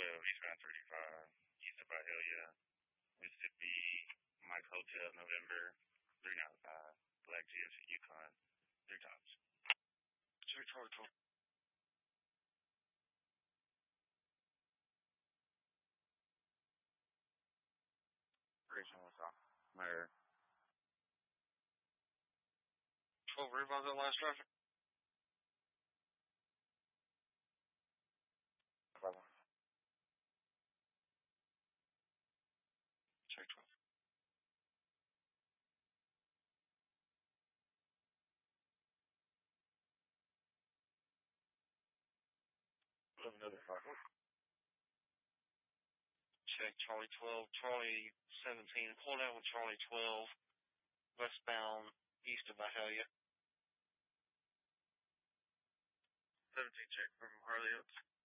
Eastbound 35, east of Byhalia, Mississippi, Mike Hotel, November, 395, Black GS Yukon, 3 times. Check Charlie 12. Rachel, what's up? Mayor. 12 rebounds on last traffic. Check 12. Another 5. Check Charlie 12, Charlie 17. Pull down with Charlie 12, westbound east of Byhalia. 17 check from Harley Oaks.